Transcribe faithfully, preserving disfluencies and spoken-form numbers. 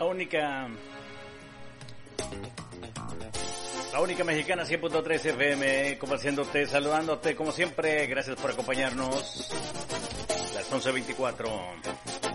La única... La única mexicana cien punto tres F M, complaciéndote, saludándote como siempre. Gracias por acompañarnos. Las once veinticuatro.